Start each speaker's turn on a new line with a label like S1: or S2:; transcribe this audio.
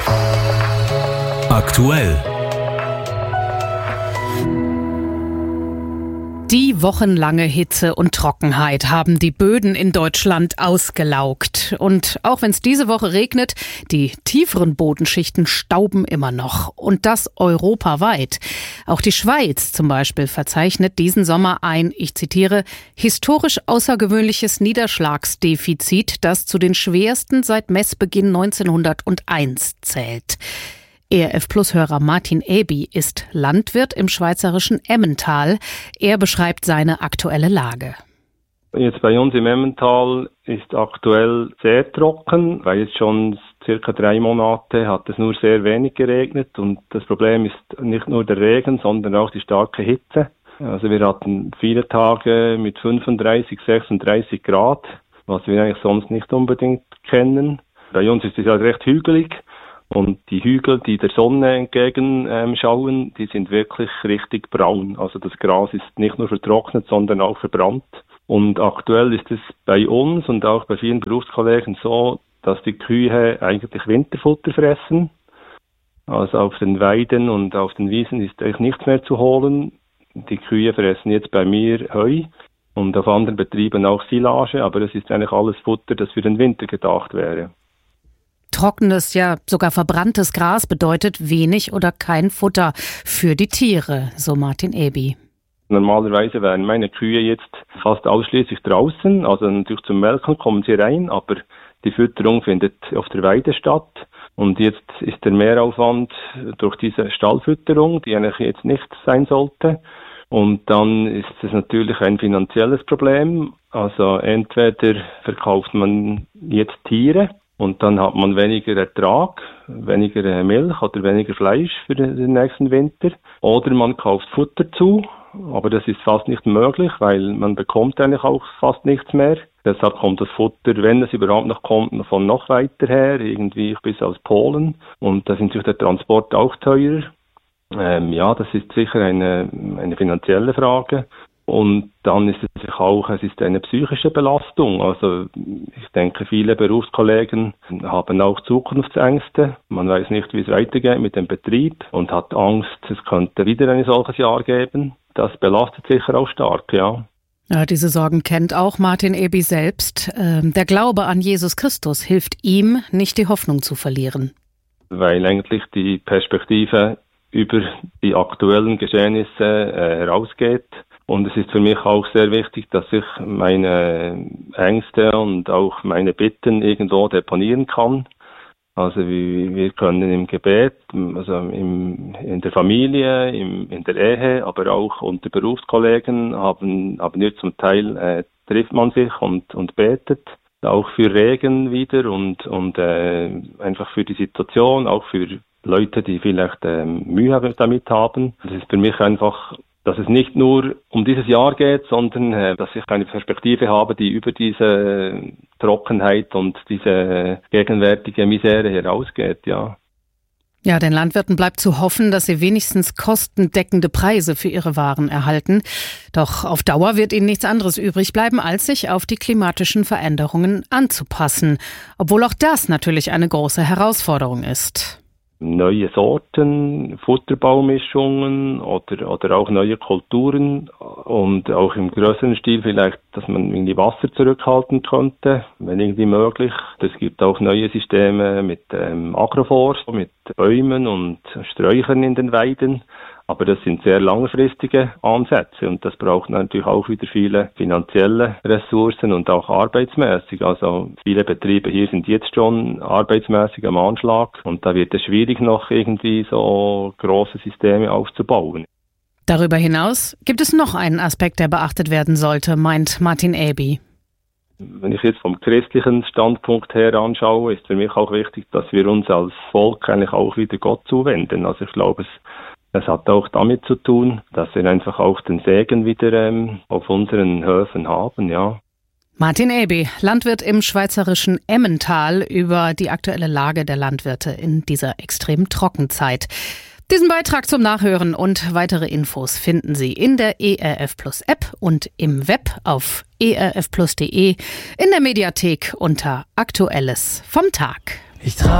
S1: Aktuell.
S2: Die wochenlange Hitze und Trockenheit haben die Böden in Deutschland ausgelaugt. Und auch wenn es diese Woche regnet, die tieferen Bodenschichten stauben immer noch. Und das europaweit. Auch die Schweiz zum Beispiel verzeichnet diesen Sommer ein, ich zitiere, historisch außergewöhnliches Niederschlagsdefizit, das zu den schwersten seit Messbeginn 1901 zählt. ERF-Plus-Hörer Martin Eby ist Landwirt im schweizerischen Emmental. Er beschreibt seine aktuelle Lage.
S3: Jetzt bei uns im Emmental ist aktuell sehr trocken, weil jetzt schon circa 3 Monate hat es nur sehr wenig geregnet und das Problem ist nicht nur der Regen, sondern auch die starke Hitze. Also wir hatten viele Tage mit 35, 36 Grad, was wir eigentlich sonst nicht unbedingt kennen. Bei uns ist es halt recht hügelig. Und die Hügel, die der Sonne entgegen schauen, die sind wirklich richtig braun. Also das Gras ist nicht nur vertrocknet, sondern auch verbrannt. Und aktuell ist es bei uns und auch bei vielen Berufskollegen so, dass die Kühe eigentlich Winterfutter fressen. Also auf den Weiden und auf den Wiesen ist eigentlich nichts mehr zu holen. Die Kühe fressen jetzt bei mir Heu und auf anderen Betrieben auch Silage, aber es ist eigentlich alles Futter, das für den Winter gedacht wäre.
S2: Trockenes, ja sogar verbranntes Gras bedeutet wenig oder kein Futter für die Tiere, so Martin Eby.
S3: Normalerweise wären meine Kühe jetzt fast ausschließlich draußen, also natürlich zum Melken kommen sie rein, aber die Fütterung findet auf der Weide statt. Und jetzt ist der Mehraufwand durch diese Stallfütterung, die eigentlich jetzt nicht sein sollte. Und dann ist es natürlich ein finanzielles Problem. Also entweder verkauft man jetzt Tiere, und dann hat man weniger Ertrag, weniger Milch oder weniger Fleisch für den nächsten Winter. Oder man kauft Futter zu, aber das ist fast nicht möglich, weil man bekommt eigentlich auch fast nichts mehr. Deshalb kommt das Futter, wenn es überhaupt noch kommt, von noch weiter her, irgendwie bis aus Polen. Und da ist natürlich der Transport auch teurer. Das ist sicher eine finanzielle Frage. Und dann ist es ist eine psychische Belastung. Also ich denke, viele Berufskollegen haben auch Zukunftsängste. Man weiß nicht, wie es weitergeht mit dem Betrieb und hat Angst, es könnte wieder ein solches Jahr geben. Das belastet sicher auch stark, ja.
S2: Ja, diese Sorgen kennt auch Martin Eby selbst. Der Glaube an Jesus Christus hilft ihm, nicht die Hoffnung zu verlieren.
S3: Weil eigentlich die Perspektive über die aktuellen Geschehnisse herausgeht. Und es ist für mich auch sehr wichtig, dass ich meine Ängste und auch meine Bitten irgendwo deponieren kann. Also wir können im Gebet, also in der Familie, in der Ehe, aber auch unter Berufskollegen haben wir zum Teil trifft man sich und betet. Auch für Regen wieder und einfach für die Situation, auch für Leute, die vielleicht Mühe damit haben. Das ist für mich einfach, dass es nicht nur um dieses Jahr geht, sondern dass ich eine Perspektive habe, die über diese Trockenheit und diese gegenwärtige Misere herausgeht, ja.
S2: Ja, den Landwirten bleibt zu hoffen, dass sie wenigstens kostendeckende Preise für ihre Waren erhalten. Doch auf Dauer wird ihnen nichts anderes übrig bleiben, als sich auf die klimatischen Veränderungen anzupassen. Obwohl auch das natürlich eine große Herausforderung ist.
S3: Neue Sorten, Futterbaumumischungen oder auch neue Kulturen und auch im größeren Stil vielleicht, dass man irgendwie Wasser zurückhalten könnte, wenn irgendwie möglich. Es gibt auch neue Systeme mit Agroforst, mit Bäumen und Sträuchern in den Weiden. Aber das sind sehr langfristige Ansätze und das braucht natürlich auch wieder viele finanzielle Ressourcen und auch arbeitsmäßig. Also viele Betriebe hier sind jetzt schon arbeitsmäßig am Anschlag und da wird es schwierig, noch irgendwie so große Systeme aufzubauen.
S2: Darüber hinaus gibt es noch einen Aspekt, der beachtet werden sollte, meint Martin Eby.
S3: Wenn ich jetzt vom christlichen Standpunkt her anschaue, ist für mich auch wichtig, dass wir uns als Volk eigentlich auch wieder Gott zuwenden. Also ich glaube, es hat auch damit zu tun, dass wir einfach auch den Segen wieder auf unseren Höfen haben, ja.
S2: Martin Eby, Landwirt im schweizerischen Emmental, über die aktuelle Lage der Landwirte in dieser extrem Trockenzeit. Diesen Beitrag zum Nachhören und weitere Infos finden Sie in der ERF Plus App und im Web auf erfplus.de, in der Mediathek unter Aktuelles vom Tag.